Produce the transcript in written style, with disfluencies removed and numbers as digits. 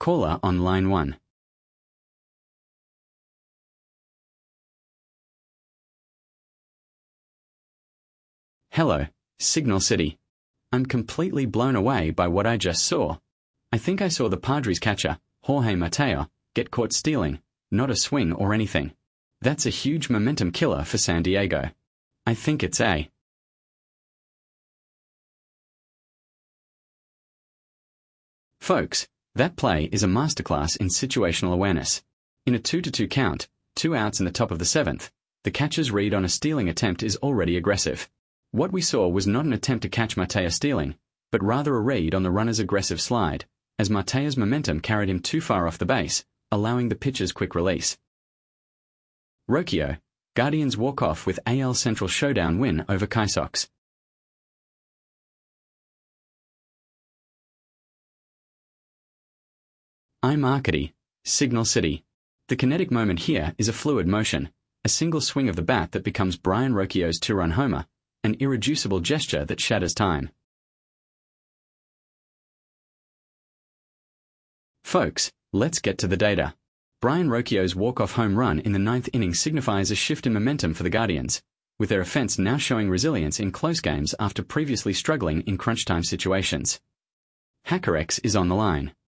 Caller on line 1. Hello, Signal City. I'm completely blown away by what I just saw. I think I saw the Padres catcher, Jorge Mateo, get caught stealing, not a swing or anything. That's a huge momentum killer for San Diego. I think it's A. Folks, that play is a masterclass in situational awareness. In a 2-2 count, 2 outs in the top of the 7th, the catcher's read on a stealing attempt is already aggressive. What we saw was not an attempt to catch Mateo stealing, but rather a read on the runner's aggressive slide, as Mateo's momentum carried him too far off the base, allowing the pitcher's quick release. Rocchio, Guardians walk off with AL Central showdown win over Ky Sox. I'm Arcady, Signal City. The kinetic moment here is a fluid motion, a single swing of the bat that becomes Brian Rocchio's 2-run homer, an irreducible gesture that shatters time. Folks, let's get to the data. Brian Rocchio's walk-off home run in the 9th inning signifies a shift in momentum for the Guardians, with their offense now showing resilience in close games after previously struggling in crunch time situations. HackerX is on the line.